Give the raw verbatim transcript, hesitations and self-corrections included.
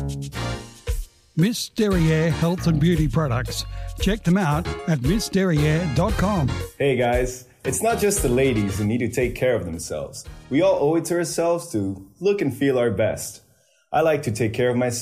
Miss Derriere Health and Beauty Products. Check them out at miss derriere dot com. Hey guys, it's not just the ladies who need to take care of themselves. We all owe it to ourselves to look and feel our best. I like to take care of myself